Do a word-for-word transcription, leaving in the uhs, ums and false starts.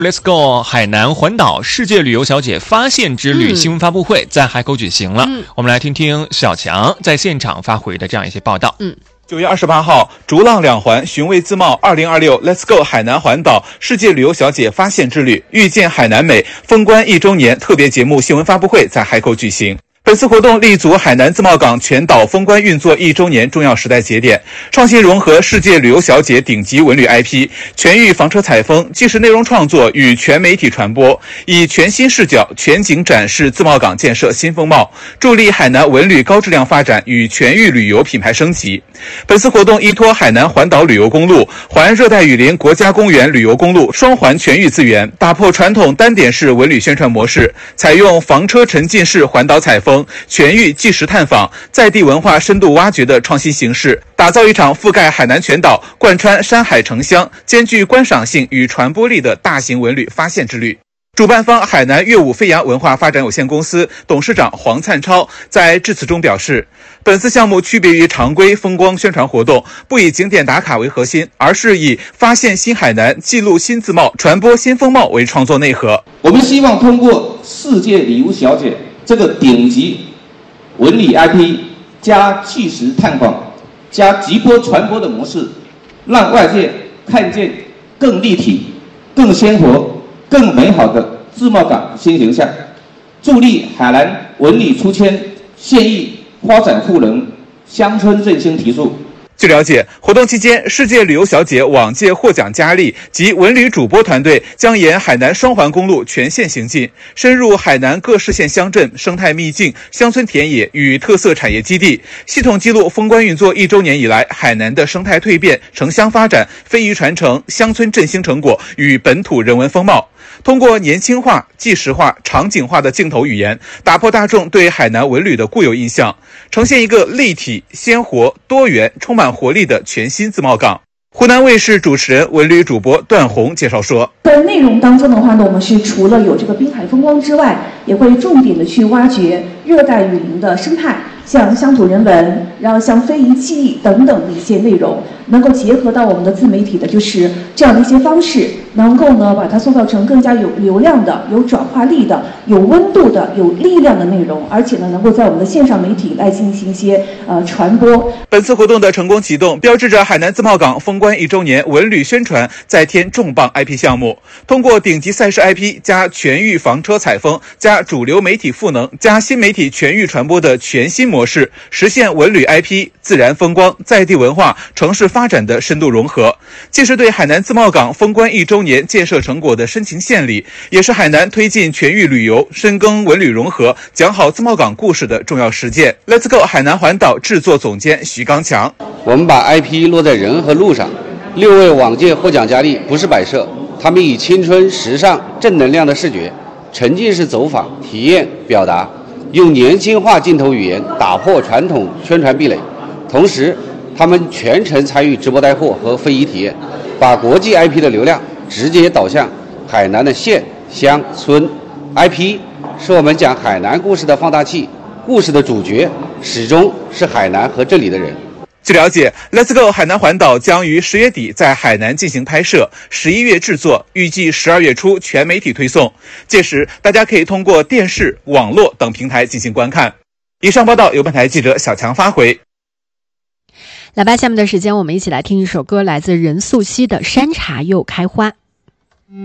Let's Go 海南环岛世界旅游小姐发现之旅新闻发布会在海口举行了、嗯、我们来听听小强在现场发回的这样一些报道。 嗯九月二十八号，逐浪两环，寻味自贸二零二六 Let's Go 海南环岛世界旅游小姐发现之旅遇见海南美封关一周年特别节目新闻发布会在海口举行。本次活动立足海南自贸港全岛封关运作一周年重要时代节点，创新融合世界旅游小姐顶级文旅 I P、全域房车采风、纪实内容创作与全媒体传播，以全新视角全景展示自贸港建设新风貌，助力海南文旅高质量发展与全域旅游品牌升级。本次活动依托海南环岛旅游公路、环热带雨林国家公园旅游公路双环全域资源，打破传统单点式文旅宣传模式，采用房车沉浸式环岛采风、全域纪实探访、在地文化深度挖掘的创新形式，打造一场覆盖海南全岛、贯穿山海城乡、兼具观赏性与传播力的大型文旅发现之旅。主办方海南乐舞飞扬文化发展有限公司董事长黄灿超在致辞中表示，本次项目区别于常规风光宣传活动，不以景点打卡为核心，而是以发现新海南、记录新自贸、传播新风貌为创作内核。 我们希望通过世界旅游小姐这个顶级文旅 I P 加纪实探访加直播传播的模式，让外界看见更立体、更鲜活、更美好的自贸港新形象，助力海南文旅出圈、县域发展赋能、乡村振兴提速。 据了解，活动期间，世界旅游小姐往届获奖佳丽及文旅主播团队将沿海南双环公路全线行进，深入海南各市县乡镇、生态秘境、乡村田野与特色产业基地，系统记录封关运作一周年以来海南的生态蜕变、城乡发展、非遗传承、乡村振兴成果与本土人文风貌。通过年轻化、纪实化、场景化的镜头语言，打破大众对海南文旅的固有印象，呈现一个立体、鲜活、多元、充满活力的全新自贸港。湖南卫视主持人、文旅主播段红介绍说， 在内容当中的话呢，我们是除了有这个滨海风光之外，也会重点的去挖掘热带雨林的生态，像乡土人文，然后像非遗技艺等等的一些内容，能够结合到我们的自媒体的就是这样的一些方式，能够呢把它塑造成更加有流量的、有转化力的、有温度的、有力量的内容，而且呢能够在我们的线上媒体来进行一些呃传播。 本次活动的成功启动，标志着海南自贸港封关一周年文旅宣传再添重磅 I P 项目，通过顶级赛事 I P 加全域房车采风加主流媒体赋能加新媒体全域传播的全新模式，实现文旅 I P、自然风光、在地文化、城市发展的深度融合，既是对海南自贸港封关一周年建设成果的深情献礼，也是海南推进全域旅游、深耕文旅融合、讲好自贸港故事的重要实践。Let's Go 海南环岛制作总监徐刚强， 我们把 I P 落在人和路上。六位往届获奖佳丽不是摆设，他们以青春、时尚、正能量的视觉，沉浸式走访、体验、表达，用年轻化镜头语言打破传统宣传壁垒。同时，他们全程参与直播带货和非遗体验，把国际 I P 的流量直接导向海南的县、乡、村。I P 是我们讲海南故事的放大器，故事的主角始终是海南和这里的人。 据了解 ，Let's Go 海南环岛将于十月底在海南进行拍摄，十一月制作，预计十二月初全媒体推送。届时，大家可以通过电视、网络等平台进行观看。以上报道由本台记者小强发回。 来吧，下面的时间我们一起来听一首歌，来自任素汐的《山茶又开花》。